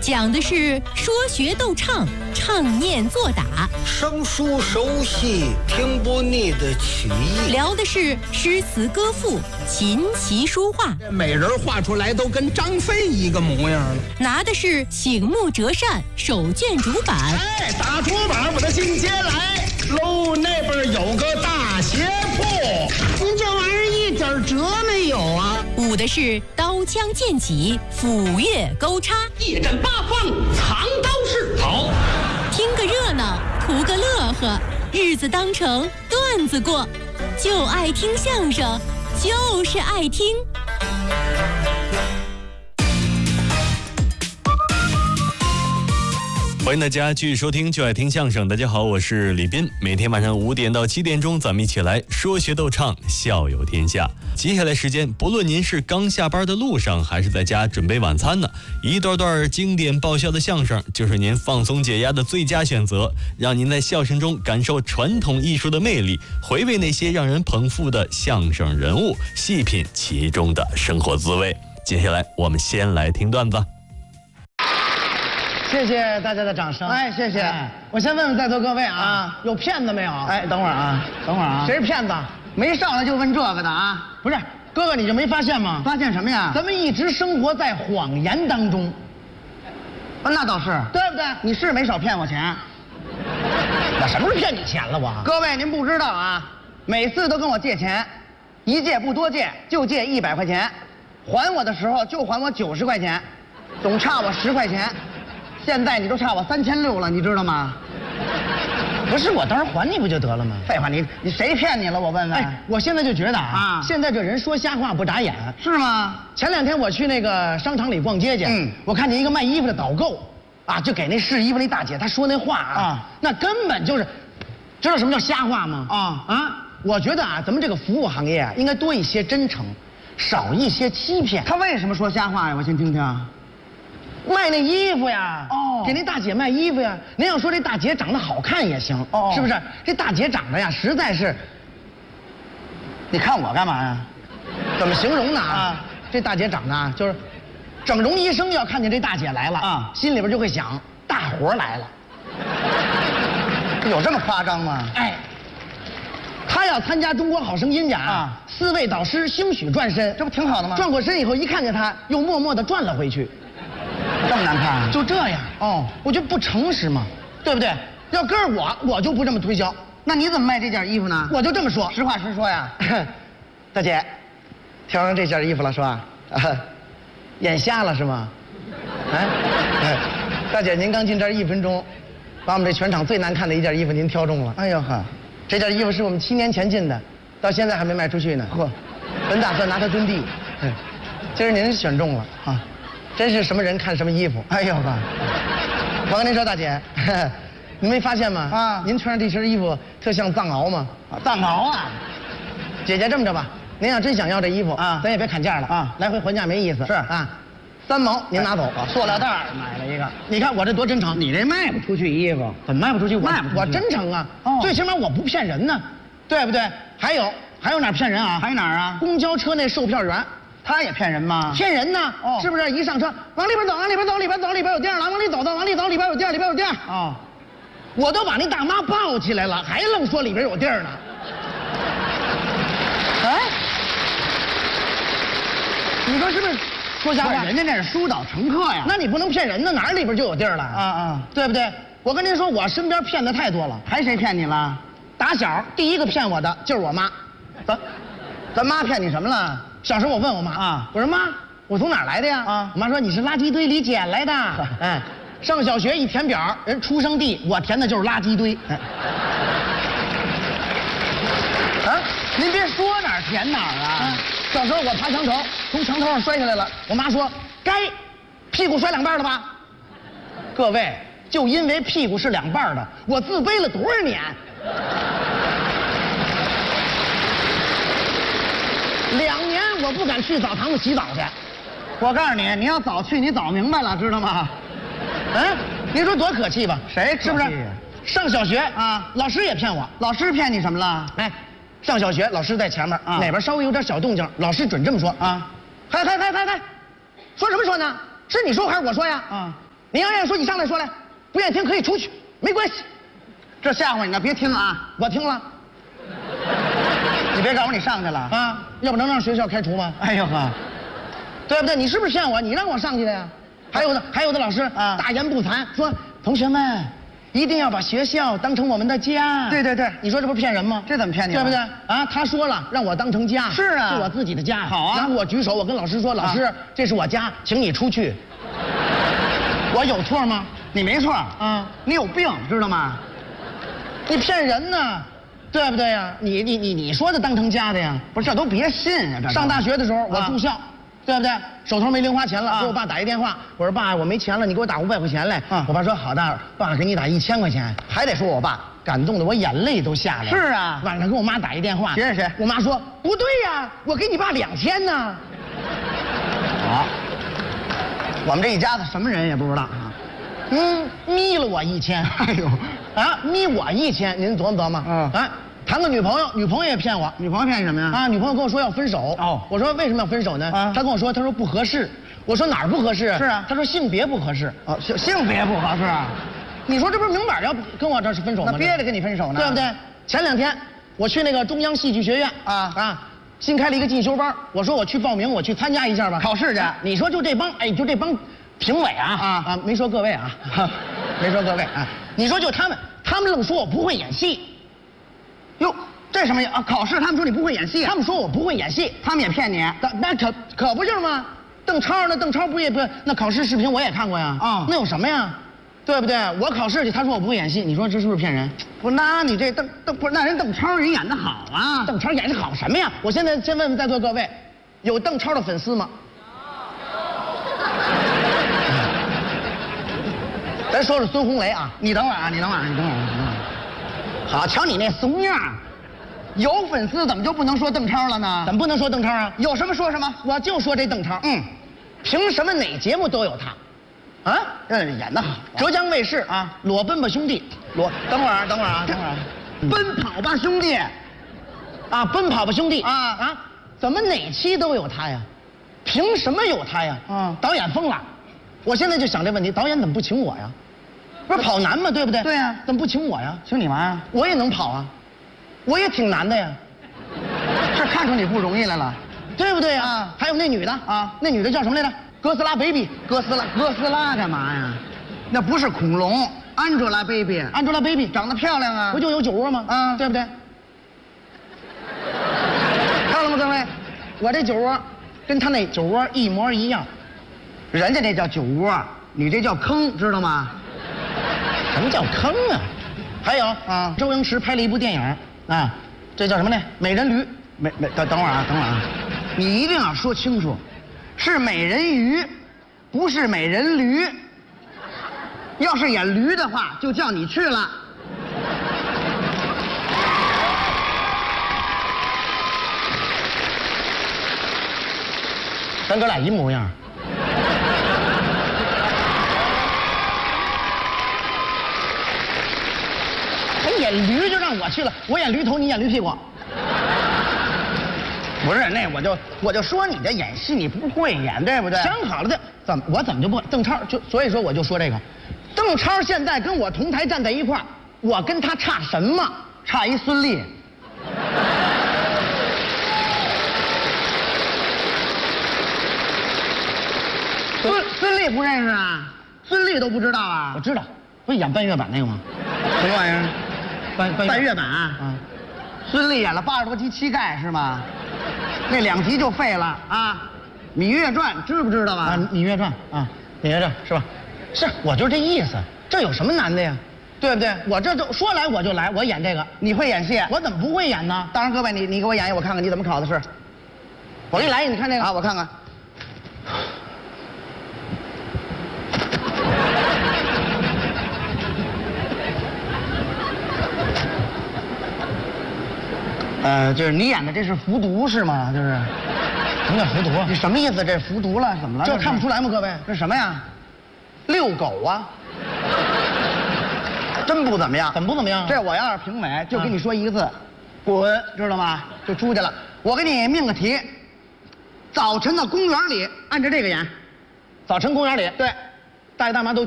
讲的是说学逗唱，唱念做打， 生疏熟悉，听不腻的曲艺。 聊的是诗词歌赋，琴棋书画。 美人画出来都跟张飞一个模样了。 拿的是醒目折扇，手卷竹板。 哎，打竹板我的进阶来喽，那边有个大鞋铺。 您这玩意儿一点辙没有啊！ 舞的是刀枪剑戟，斧钺钩叉， 一阵八方藏刀式。好， 听个热闹，图个乐呵，日子当成段子过，就爱听相声，就是爱听。 欢迎大家继续收听就爱听相声。大家好，我是李斌。每天晚上5点到7点钟，咱们一起来说学逗唱，笑有天下。接下来时间，不论您是刚下班的路上，还是在家准备晚餐呢，一段段经典爆笑的相声就是您放松解压的最佳选择，让您在笑声中感受传统艺术的魅力，回味那些让人捧腹的相声人物，细品其中的生活滋味。接下来我们先来听段子。 谢谢大家的掌声。 哎，谢谢。 我先问问在座各位啊，有骗子没有？ 哎，等会儿啊， 谁是骗子？ 没上来就问这个的啊？ 不是，哥哥你就没发现吗？ 发现什么呀？ 咱们一直生活在谎言当中。 那倒是， 对不对？ 你是没少骗我钱。 我什么时候骗你钱了我？ 各位您不知道啊，每次都跟我借钱，一借不多借，就借100块钱，还我的时候就还我90块钱，总差我10块钱。现在你都差我3600了，你知道吗？ 不是，我当时还你不就得了吗？ 废话，你谁骗你了？我问问。 哎，我现在就觉得啊，现在这人说瞎话不眨眼， 是吗？ 前2天我去那个商场里逛街去，我看见一个卖衣服的导购，啊，就给那试衣服那大姐，她说那话啊，那根本就是，知道什么叫瞎话吗？我觉得啊，咱们这个服务行业啊，应该多一些真诚，少一些欺骗。 他为什么说瞎话呀？我先听听。 卖那衣服呀，给那大姐卖衣服呀。您要说这大姐长得好看也行，是不是？这大姐长得呀，实在是， 你看我干嘛呀？ 怎么形容呢？这大姐长得啊，就是整容医生要看见这大姐来了心里边就会想，大活来了。 有这么夸张吗？ 哎，她要参加中国好声音去4位导师兴许转身， 这不挺好的吗？ 转过身以后，一看见她，又默默地转了回去。 这么难看？ 就这样我觉得不诚实嘛，对不对？要搁我就不这么推销。 那你怎么卖这件衣服呢？ 我就这么说， 实话实说呀。 大姐，挑上这件衣服了是吧？眼瞎了是吗？大姐，您刚进这儿1分钟，把我们这全场最难看的一件衣服您挑中了。 哎呦呵， 这件衣服是我们7年前进的，到现在还没卖出去呢。 呵， 本打算拿它蹲地。今儿您选中了啊。真是什么人看什么衣服。 哎呦呵， 我跟您说，大姐，您没发现吗？您穿上这身衣服特像藏獒吗？ 藏獒啊！ 姐姐，这么着吧，您要真想要这衣服咱也别砍价了来回还价没意思。 是 3毛您拿走。 塑料袋买了一个。 你看我这多真诚。 你这卖不出去衣服， 怎么卖不出去？ 卖不出去。 我真诚啊！最起码我不骗人呢，对不对？还有哪骗人啊？ 还有哪儿啊？ 公交车那售票员。 他也骗人吗？ 骗人呢，是不是？一上车，往里边走，往里边走，里边走，里边有地儿了，往里走，往里走，里边有地儿，里边有地儿。我都把那大妈抱起来了，还愣说里边有地儿呢。你说是不是说瞎话？ 人家那是疏导乘客呀。 那你不能骗人呢，哪儿里边就有地儿了？对不对？我跟您说，我身边骗的太多了。 还谁骗你了？ 打小第一个骗我的就是我妈。 咱妈骗你什么了？ 小时候我问我妈我说妈，我从哪儿来的呀？我妈说你是垃圾堆里捡来的。上小学一填表，人出生地我填的就是垃圾堆。 您别说哪儿填哪儿啊！ 小时候我爬墙头，从墙头上摔下来了，我妈说该屁股摔2半了吧？各位，就因为屁股是2半的，我自卑了多少年？2年我不敢去澡堂子洗澡去。 我告诉你，你要早去，你早明白了，知道吗？ 您说多可气吧？ 谁是不是？上小学老师也骗我。 老师骗你什么了？ 上小学老师在前面哪边稍微有点小动静，老师准这么说嗨，说什么说呢？是你说还是我说呀？ 你要愿意说，你上来说来；不愿意听可以出去，没关系。 这吓唬你呢，别听啊！ 我听了你别告诉我你上去了啊，要不能让学校开除吗？ 哎呦呵， 对不对？你是不是骗我？你让我上去的呀？还有的老师啊，大言不惭说，同学们一定要把学校当成我们的家。 对对对， 你说这不是骗人吗？ 这怎么骗你？ 对不对？啊，他说了让我当成家， 是啊， 是我自己的家。 好啊， 然后我举手，我跟老师说，老师，这是我家，请你出去。我有错吗？ 你没错啊， 你有病，知道吗？ 你骗人呢，对不对呀？你说的当成家的呀？ 不是，这都别信呀！这上大学的时候我住校，对不对？手头没零花钱了，给我爸打一电话，我说爸，我没钱了，你给我打500块钱来。我爸说好的，爸给你打1000块钱。还得说我爸，感动的我眼泪都下来了。 是啊， 晚上给我妈打一电话， 谁？ 我妈说不对呀，我给你爸2000呢。 好，我们这一家子什么人也不知道啊。 眯了我1000， 哎呦， 啊，眯我1000，您琢磨琢磨。啊，谈个女朋友，女朋友也骗我。 女朋友骗你什么呀？ 啊，女朋友跟我说要分手。哦，我说为什么要分手呢？她跟我说，她说不合适。我说哪儿不合适？ 是啊， 她说性别不合适。 哦，性别不合适。 你说这不是明摆要跟我这是分手吗？ 那憋着跟你分手呢， 对不对？前2天我去那个中央戏剧学院新开了一个进修班，我说我去报名，我去参加一下吧。 考试去。 你说就这帮评委没说各位啊，没说各位啊，你说就他们愣说我不会演戏。 哟，这什么呀？考试他们说你不会演戏， 他们说我不会演戏， 他们也骗你。 那可不就是吗？邓超不也不那考试视频我也看过呀。那有什么呀？对不对？我考试去，他说我不会演戏，你说这是不是骗人？ 不，那你这不是那人邓超人演得好啊？ 邓超演得好什么呀？我现在先问问在座各位，有邓超的粉丝吗？咱说说孙红雷啊， 你等会儿。好，瞧你那怂样，有粉丝怎么就不能说邓超了呢？ 怎么不能说邓超啊？ 有什么说什么， 我就说这邓超。凭什么哪节目都有他？啊， 演得好。 浙江卫视啊，裸奔吧兄弟， 等会儿，奔跑吧兄弟， 啊，奔跑吧兄弟啊， 怎么哪期都有他呀？凭什么有他呀？导演疯了。我现在就想这问题，导演怎么不请我呀？不是跑男吗？对不对？ 对呀， 怎么不请我呀？ 请你嘛呀？ 我也能跑啊，我也挺难的呀。 是看出你不容易来了， 对不对呀？还有那女的啊，那女的叫什么来着？哥斯拉 baby， 哥斯拉干嘛呀？那不是恐龙，Angelababy 长得漂亮啊， 不就有酒窝吗？对不对？看了吗，各位？我这酒窝跟他那酒窝一模一样。 人家那叫酒窝，你这叫坑，知道吗？ 什么叫坑啊？还有周星驰拍了一部电影啊，这叫什么呢？美人驴。 等会儿啊，你一定要说清楚，是美人鱼，不是美人驴。要是演驴的话，就叫你去了。 咱哥俩一模一样。演驴就让我去了，我演驴头，你演驴屁股。 不是，那我就说你这演戏你不会演，对不对？ 想好了的，我怎么就不邓超所以说我就说这个，邓超现在跟我同台站在一块儿，我跟他差什么？ 差一孙俪。孙俪不认识啊？孙俪都不知道啊？ 我知道，不是演半月板那个吗？ 什么玩意儿？半月板啊？ 孙俪演了80多集膝盖是吗？那2集就废了啊！《芈月传》知不知道啊？ 《芈月传》啊，《芈月传》是吧？是，我就这意思，这有什么难的呀？对不对？我这都说来我就来，我演这个。 你会演戏？ 我怎么不会演呢？ 当然，各位你给我演演，我看看你怎么考的试。 我给你来一个，你看这个啊，我看看。就是你演的这是服毒是吗？就是， 什么叫服毒啊？ 你什么意思？这服毒了？怎么了？ 这看不出来吗？各位， 这什么呀？ 遛狗啊？ 真不怎么样。 怎么不怎么样？ 这我要是评委，就跟你说一个字，滚，知道吗？就出去了。我给你命个题，早晨的公园里，按照这个演。 早晨公园里， 对， 大爷大妈都去。